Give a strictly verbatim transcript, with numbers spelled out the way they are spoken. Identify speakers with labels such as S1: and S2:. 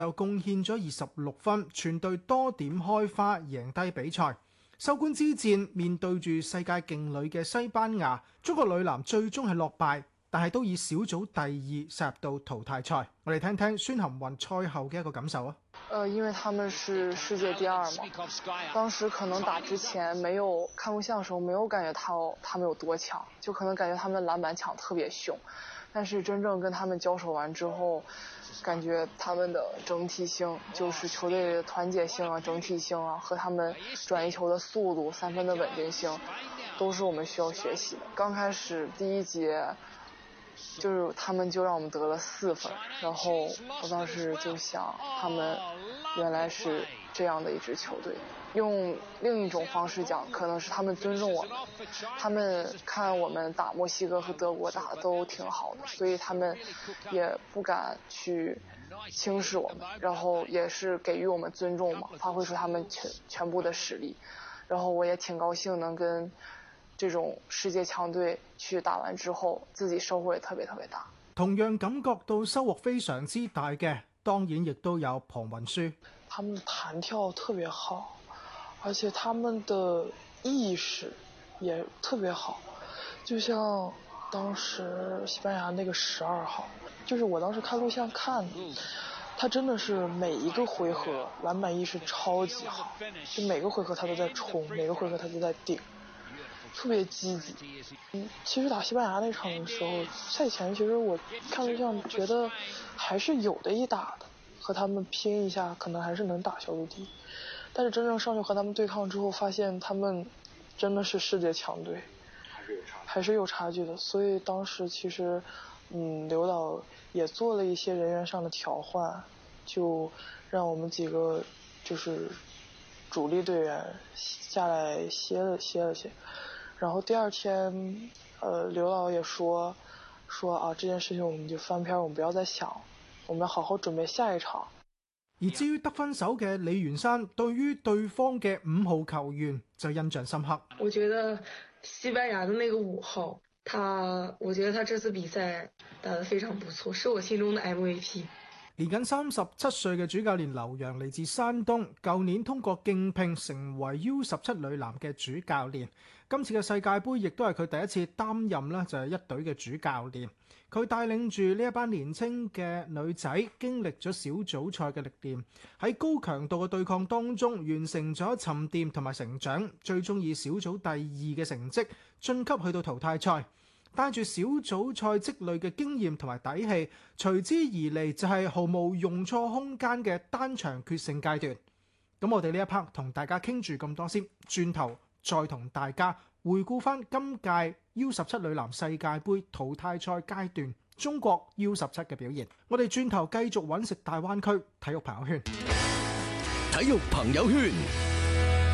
S1: 又貢獻咗二十六分，全隊多點開花，贏低比賽。收官之戰面對住世界勁旅嘅西班牙，中國女籃最終係落敗，但係都以小組第二殺入到淘汰賽。我哋聽聽孫含雲賽後嘅一個感受啊。
S2: 呃，因為他們是世界第二嘛，當時可能打之前沒有看錄像的時候，沒有感覺他他們有多強，就可能感覺他們的籃板搶特別兇，但是真正跟他們交手完之後，感覺他們的整體性，就是球隊的團結性啊、整體性啊，和他們轉移球的速度、三分的穩定性，都是我們需要學習的。剛開始第一節，就是他們就讓我們得了四分，然後我當時就想，他們原來是這樣的一支球隊。用另一種方式講，可能是他們尊重我們，他們看我們打墨西哥和德國打得都挺好的，所以他們也不敢去輕視我們，然後也是給予我們尊重嘛，發揮出他們全全部的實力。然後我也挺高興能跟這種世界強隊去打完之後，自己收穫也特別特別大。
S1: 同樣感覺到收穫非常之大嘅，當然亦都有龐雲舒。
S3: 他們的彈跳特別好，而且他們的意識也特別好，就像當時西班牙那個十二號，就是我當時看錄像看的，他真的是每一個回合籃板意識超級好，就每個回合他都在衝，每個回合他都在頂，特別積極。嗯，其實打西班牙那場的時候，賽前其實我看錄像覺得還是有的一打的，和他們拼一下可能還是能打小組第一，但是真正上去和他們對抗之後，發現他們真的是世界強隊，還是有差距的。所以當時其實嗯，劉導也做了一些人員上的調換，就讓我們幾個就是主力隊員下來歇了歇了歇。然後第二天呃，劉導也說說啊，這件事情我們就翻篇，我們不要再想，我們要好好準備下一場。
S1: 而至於得分手嘅李元山，對於對方嘅五號球員就印象深刻。
S4: 我覺得西班牙的那個五號，他我覺得他這次比賽打得非常不錯，是我心中的 M V P。
S1: 年僅三十七歲嘅主教練劉洋嚟自山東，舊年通過競聘成為 U 十七女籃嘅主教練。今次嘅世界盃亦都係佢第一次擔任啦，就係一隊嘅主教練。佢帶領住呢一班年輕嘅女仔，經歷咗小組賽嘅歷練，喺高強度嘅對抗當中完成咗沉澱同埋成長，最終以小組第二嘅成績晉級去到淘汰賽。帶住小組賽積累嘅經驗同埋底氣，隨之而嚟就係毫無容錯空間嘅單場決勝階段。咁我哋呢一 part 同大家傾住咁多先，轉頭再同大家回顧翻今屆 U 十七女籃世界盃淘汰賽階段中國 U 十七嘅表現。我哋轉頭繼續揾食大灣區體育朋友圈。
S5: 體育朋友圈。